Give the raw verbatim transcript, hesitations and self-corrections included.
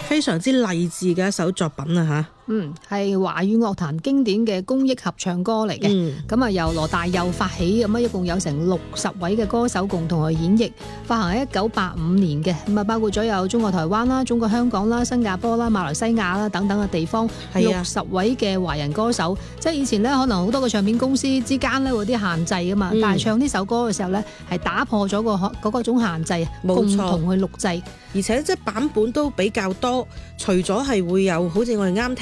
非常之勵志嘅一首作品啊嚇。 嗯，係華語樂壇經典嘅公益合唱歌嚟嘅。咁啊、嗯，由羅大佑發起，咁啊，一共有成六十位嘅歌手共同去演繹，發行喺一九八五年嘅。咁啊，包括咗有中國台灣啦、中國香港啦、新加坡啦、馬來西亞啦等等嘅地方，六十位嘅華人歌手。即係以前咧，可能好多個唱片公司之間咧會有啲限制㗎嘛，嗯、但係唱呢首歌嘅時候咧，係打破咗個嗰個種限制，共同去錄製， 而且即係版本都比較多。除咗係會有好似我哋啱